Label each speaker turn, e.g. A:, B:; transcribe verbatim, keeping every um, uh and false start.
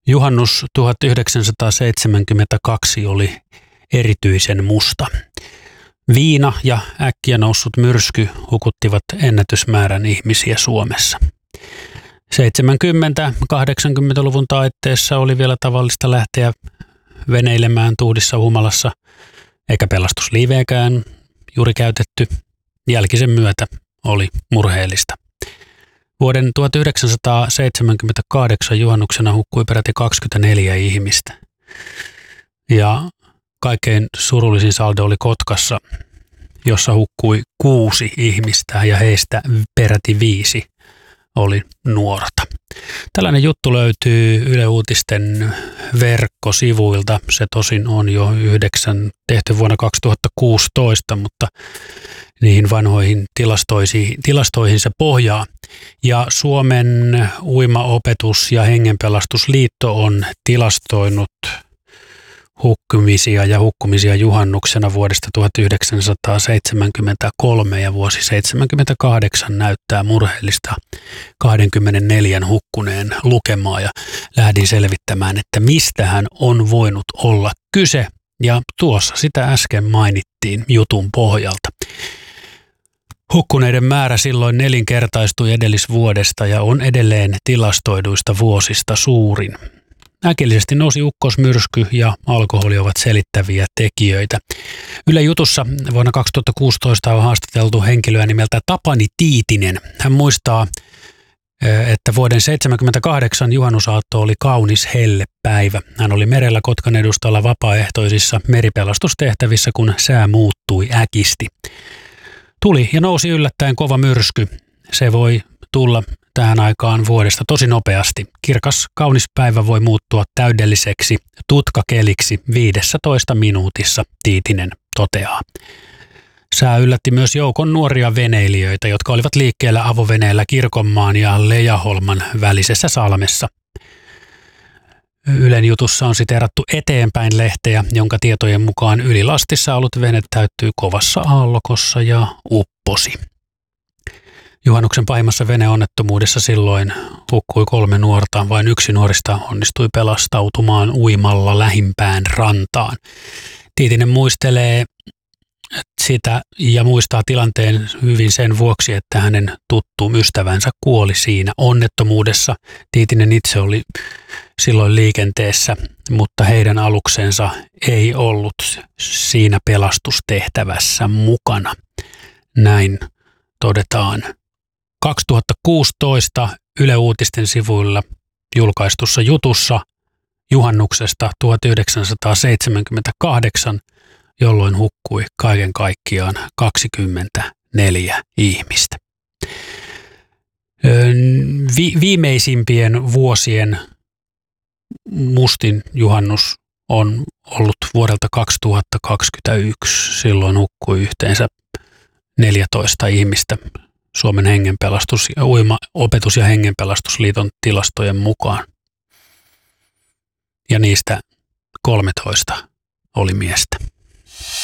A: Juhannus tuhatyhdeksänsataaseitsemänkymmentäkaksi oli erityisen musta. Viina ja äkkiä noussut myrsky hukuttivat ennätysmäärän ihmisiä Suomessa. seitsemänkymmentä-kahdeksankymmentäluvun taitteessa oli vielä tavallista lähteä veneilemään tuhdissa humalassa, eikä pelastusliiveäkään juuri käytetty. Jälkisen myötä oli murheellista. Vuoden tuhatyhdeksänsataaseitsemänkymmentäkahdeksan juhannuksena hukkui peräti kaksikymmentäneljä ihmistä. Ja kaikkein surullisin saldo oli Kotkassa, jossa hukkui kuusi ihmistä ja heistä peräti viisi oli nuorta. Tällainen juttu löytyy Yle Uutisten verkkosivuilta. Se tosin on jo yhdeksän tehty vuonna kaksituhattakuusitoista, mutta niihin vanhoihin tilastoihin, tilastoihin se pohjaa. Ja Suomen uimaopetus- ja hengenpelastusliitto on tilastoinut hukkumisia ja hukkumisia juhannuksena vuodesta tuhatyhdeksänsataaseitsemänkymmentäkolme ja vuosi seitsemänkymmentäkahdeksan näyttää murheellista kaksikymmentäneljä hukkuneen lukemaa ja lähdin selvittämään, että mistähän on voinut olla kyse ja tuossa sitä äsken mainittiin jutun pohjalta. Hukkuneiden määrä silloin nelinkertaistui edellisvuodesta ja on edelleen tilastoiduista vuosista suurin. Äkillisesti nousi ukkosmyrsky ja alkoholi ovat selittäviä tekijöitä. Yle Jutussa vuonna kaksituhattakuusitoista on haastateltu henkilöä nimeltä Tapani Tiitinen. Hän muistaa, että vuoden seitsemänkymmentäkahdeksan juhannusaatto oli kaunis hellepäivä. Hän oli merellä Kotkan edustalla vapaaehtoisissa meripelastustehtävissä, kun sää muuttui äkisti. Tuli ja nousi yllättäen kova myrsky. Se voi tulla tähän aikaan vuodesta tosi nopeasti. Kirkas, kaunis päivä voi muuttua täydelliseksi tutkakeliksi viidessätoista minuutissa, Tiitinen toteaa. Sää yllätti myös joukon nuoria veneilijöitä, jotka olivat liikkeellä avoveneellä Kirkonmaan ja Lejaholman välisessä salmessa. Ylen jutussa on siteerattu eteenpäin lehteä, jonka tietojen mukaan ylilastissa ollut vene täyttyi kovassa aallokossa ja upposi. Juhannuksen pahimmassa veneonnettomuudessa silloin hukkui kolme nuorta, vain yksi nuorista onnistui pelastautumaan uimalla lähimpään rantaan. Tiitinen muistelee sitä ja muistaa tilanteen hyvin sen vuoksi, että hänen tuttu ystävänsä kuoli siinä onnettomuudessa. Tiitinen itse oli silloin liikenteessä, mutta heidän aluksensa ei ollut siinä pelastustehtävässä mukana. Näin todetaan kaksituhattakuusitoista Yle Uutisten sivuilla julkaistussa jutussa juhannuksesta tuhatyhdeksänsataaseitsemänkymmentäkahdeksan, jolloin hukkui kaiken kaikkiaan kaksikymmentäneljä ihmistä. Vi- viimeisimpien vuosien mustin juhannus on ollut vuodelta kaksituhattakaksikymmentäyksi. Silloin hukkui yhteensä neljätoista ihmistä Suomen hengenpelastus- ja uima, opetus- ja hengenpelastusliiton tilastojen mukaan. Ja niistä kolmetoista oli miestä.